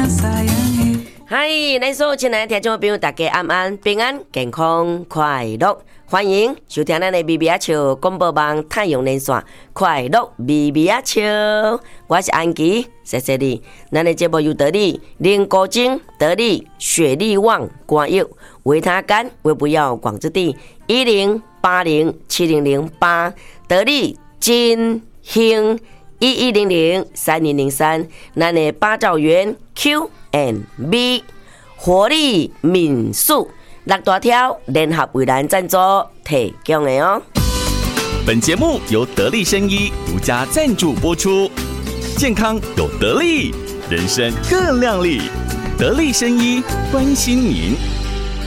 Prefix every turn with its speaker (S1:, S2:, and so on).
S1: 嗨，咱所有亲爱的听众朋友，大家安安平安健康快乐，欢迎收听咱的咪咪啊笑广播网太阳连线快乐咪咪啊笑，我是安琪，谢谢你。咱的节目由得力林国精、得力雪力旺冠药维他干为不要广之地10807008得力金兴11003203，咱的八兆元 Q&B 活力民宿六大条联合为咱赞助提供的哦。
S2: 本节目由得力生医独家赞助播出，健康有得力，人生更亮丽。得力生医关心您。